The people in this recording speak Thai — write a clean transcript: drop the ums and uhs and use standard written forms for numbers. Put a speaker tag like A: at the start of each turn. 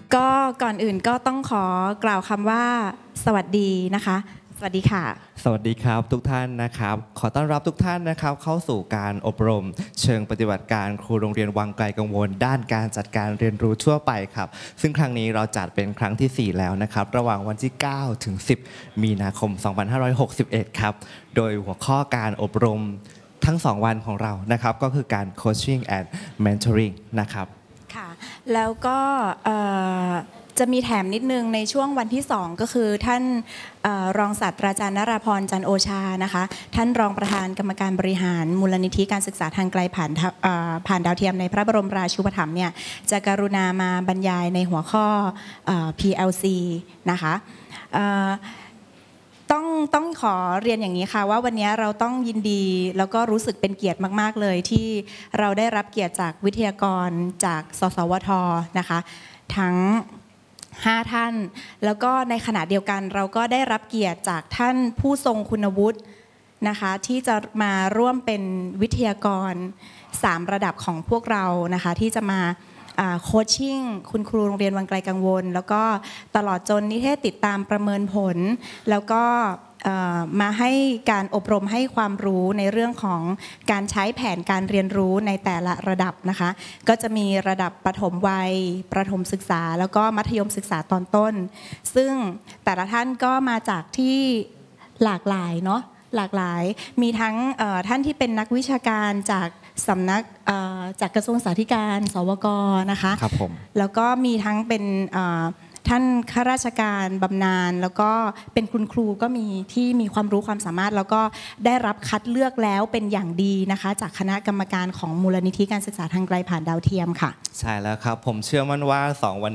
A: ก็ก่อนอื่นก็ต้องขอกล่าวคำว่าสวัสดีนะคะสวัสดีค่ะ
B: สวัสดีครับทุกท่านนะครับขอต้อนรับทุกท่านนะครับเข้าสู่การอบรมเชิงปฏิบัติการครูโรงเรียนวังไกลกังวลด้านการจัดการเรียนรู้ทั่วไปครับซึ่งครั้งนี้เราจัดเป็นครั้งที่ 4 แล้วนะครับระหว่างวันที่ 9 ถึง 10 มีนาคม 2561 ครับโดยหัวข้อการอบรมทั้ง 2 วันของเรานะครับก็คือการ coaching and mentoring นะครับ
A: ค่ะแล้วก็จะมีแถมนิดนึงในช่วงวันที่2ก็คือท่านรองศาสตราจารย์นราพรจันโอชานะคะท่านรองประธานกรรมการบริหารมูลนิธิการศึกษาทางไกลผ่านดาวเทียมในพระบรมราชูปถัมภ์เนี่ยจะกรุณามาบรรยายในหัวข้อ PLC นะคะต้องขอเรียนอย่างนี้ค่ะว่าวันนี้เราต้องยินดีแล้วก็รู้สึกเป็นเกียรติมากๆเลยที่เราได้รับเกียรติจากวิทยากรจากสสวทนะคะทั้ง5 ท่านแล้วก็ในขณะเดียวกันเราก็ได้รับเกียรติจากท่านผู้ทรงคุณวุฒินะคะที่จะมาร่วมเป็นวิทยากร3ระดับของพวกเรานะคะที่จะมาโคชชิ่งคุณครูโรงเรียนวังไกลกังวลแล้วก็ตลอดจนนิเทศติดตามประเมินผลแล้วก็มาให้การอบรมให้ความรู้ในเรื่องของการใช้แผนการเรียนรู้ในแต่ละระดับนะคะก็จะมีระดับประถมวัยประถมศึกษาแล้วก็มัธยมศึกษาตอนต้นซึ่งแต่ละท่านก็มาจากที่หลากหลายเนาะหลากหลายมีทั้งท่านที่เป็นนักวิชาการจากสำนักจากกระทรวงสาธารณสุขสวกนะคะ
B: ครับผม
A: แล้วก็มีทั้งเป็นท่านข้าราชการบำนาญแล้วก็เป็นคุณครูก็มีที่มีความรู้ความสามารถแล้วก็ได้รับคัดเลือกแล้วเป็นอย่างดีนะคะจากคณะกรรมการของมูลนิธิการศึกษาทางไกลผ่านดาวเทียมค่ะ
B: ใช่แล้วครับผมเชื่อมั่นว่า2 วัน